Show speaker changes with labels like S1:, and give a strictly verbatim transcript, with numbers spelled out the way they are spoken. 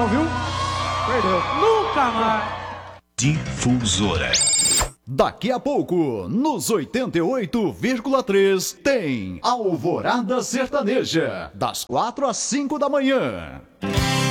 S1: não, viu? Perdeu. Nunca mais.
S2: Difusora.
S3: Daqui a pouco, nos oitenta e oito vírgula três, tem Alvorada Sertaneja, das quatro às cinco da manhã.